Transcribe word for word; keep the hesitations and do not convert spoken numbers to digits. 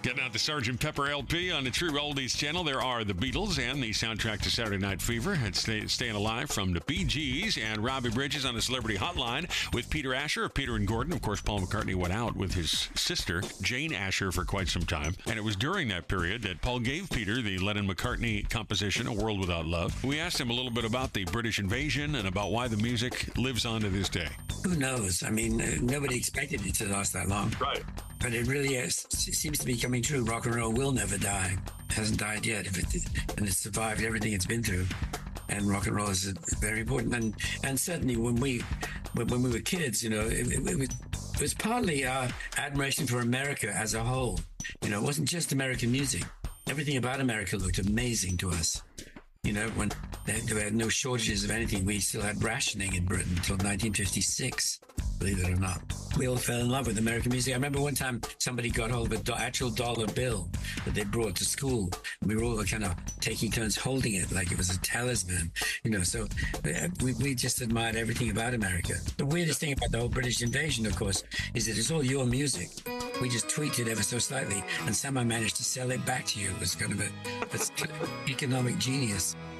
Getting out the Sergeant Pepper L P on the True Oldies channel. There are the Beatles and the soundtrack to Saturday Night Fever. It's stay, Staying Alive from the Bee Gees, and Robbie Bridges on the Celebrity Hotline with Peter Asher of Peter and Gordon. Of course, Paul McCartney went out with his sister, Jane Asher, for quite some time. And it was during that period that Paul gave Peter the Lennon-McCartney composition, A World Without Love. We asked him a little bit about the British invasion and about why the music lives on to this day. Who knows? I mean, uh, nobody expected it to last that long. Right. But it really is, it seems to be coming true. Rock and roll will never die. It hasn't died yet. If it, and it's survived everything it's been through. And rock and roll is very important. And and certainly when we when we were kids, you know, it, it, it, was, it was partly our admiration for America as a whole. You know, it wasn't just American music. Everything about America looked amazing to us. You know, when there were no shortages of anything, we still had rationing in Britain until nineteen fifty-six, believe it or not. We all fell in love with American music. I remember one time somebody got hold of an do- actual dollar bill that they brought to school. And we were all kind of taking turns holding it like it was a talisman, you know. So we, we just admired everything about America. The weirdest thing about the whole British invasion, of course, is that it's all your music. We just tweaked it ever so slightly and somehow managed to sell it back to you. It was kind of a, a economic genius.